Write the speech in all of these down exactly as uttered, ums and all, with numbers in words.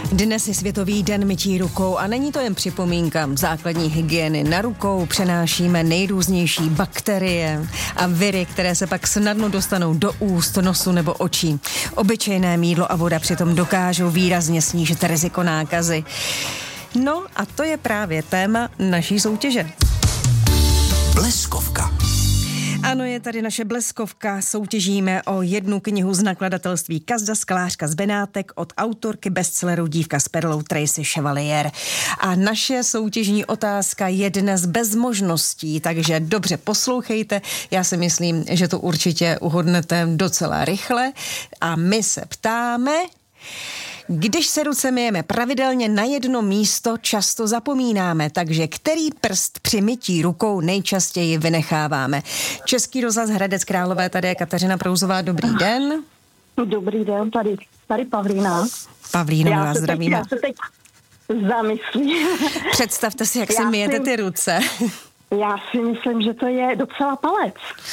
Dnes je Světový den mytí rukou a není to jen připomínka základní hygieny. Na rukou přenášíme nejrůznější bakterie a viry, které se pak snadno dostanou do úst, nosu nebo očí. Obyčejné mýdlo a voda přitom dokážou výrazně snížit riziko nákazy. No a to je právě téma naší soutěže. Bleskovka. Ano, je tady naše bleskovka. Soutěžíme o jednu knihu z nakladatelství Kazda Sklářka z Benátek od autorky bestselleru Dívka s perlou Tracy Chevalier. A naše soutěžní otázka je dnes bez možností, takže dobře poslouchejte. Já si myslím, že to určitě uhodnete docela rychle. A my se ptáme... Když se ruce myjeme pravidelně na jedno místo, často zapomínáme, takže který prst při mytí rukou nejčastěji vynecháváme? Český rozhlas Hradec Králové, tady je Kateřina Prouzová, dobrý den. Dobrý den, tady, tady Pavlína. Pavlíno, vás zdravíme. Já se teď zamyslím. Představte si, jak já si myjete si, ty ruce. Já si myslím, že to je docela palec.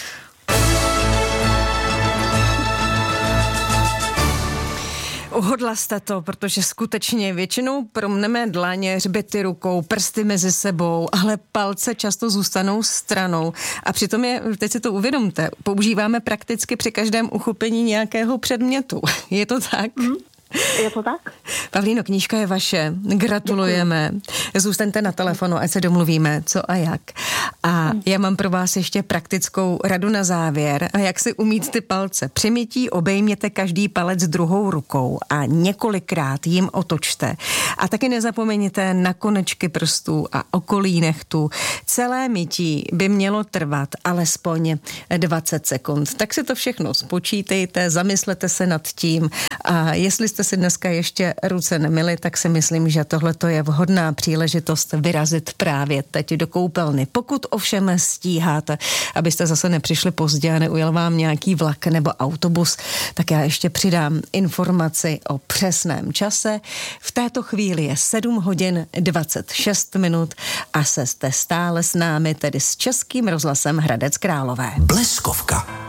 Uhodla jste to, protože skutečně většinou promneme dlaně, hřbety rukou, prsty mezi sebou, ale palce často zůstanou stranou. A přitom je, teď si to uvědomte, používáme prakticky při každém uchopení nějakého předmětu. Je to tak? Mm. Je to tak? Pavlíno, knížka je vaše. Gratulujeme. Děkuji. Zůstaňte na telefonu, ať se domluvíme, co a jak. A já mám pro vás ještě praktickou radu na závěr. A jak si umýt ty palce? Při mytí obejměte každý palec druhou rukou a několikrát jim otočte. A taky nezapomeňte na konečky prstů a okolí nechtů. Celé mytí by mělo trvat alespoň dvacet sekund. Tak si to všechno spočítejte, zamyslete se nad tím a jestli jste si dneska ještě ruce nemyli, tak si myslím, že tohle je vhodná příležitost vyrazit právě teď do koupelny. Pokud ovšem stíháte, abyste zase nepřišli pozdě a neujel vám nějaký vlak nebo autobus, tak já ještě přidám informaci o přesném čase. V této chvíli je sedm hodin dvacet šest minut a se jste stále s námi, tedy s Českým rozhlasem Hradec Králové. Bleskovka.